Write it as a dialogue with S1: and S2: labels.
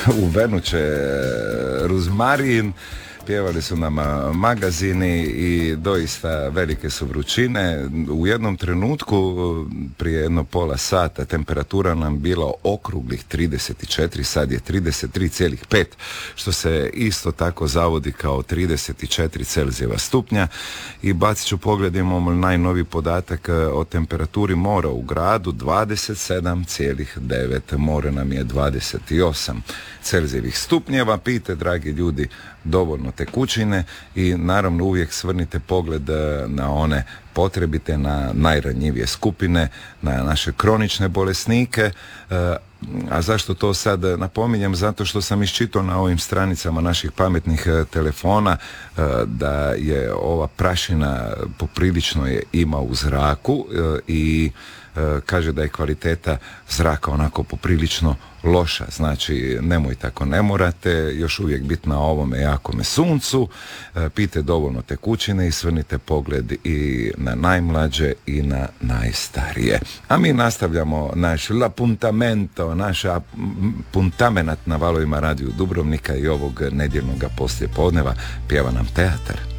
S1: uvenuće ruzmarin, pjevali su nam magazini i doista velike su vrućine. U jednom trenutku, prije jedno pola sata, temperatura nam bila okruglih 34, sad je 33,5, što se isto tako zavodi kao 34 Celzijeva stupnja. I bacit ću pogled, imamo najnoviji podatak o temperaturi mora u gradu, 27,9, more nam je 28 Celzijevih stupnjeva. Pijte, dragi ljudi, dovoljno tekućine i naravno uvijek svrnite pogled na one potrebite, na najranjivije skupine, na naše kronične bolesnike. A zašto to sad napominjem? Zato što sam iščitao na ovim stranicama naših pametnih telefona da je ova prašina poprilično je ima u zraku i kaže da je kvaliteta zraka onako poprilično loša. Znači, nemojte ako ne morate, još uvijek biti na ovome jakome suncu, pijte dovoljno tekućine i svrnite pogled i na najmlađe i na najstarije. A mi nastavljamo naš l'appuntamento, naš puntamenat na valovima Radio Dubrovnika i ovog nedjeljnog poslijepodneva. Pjeva nam teatar.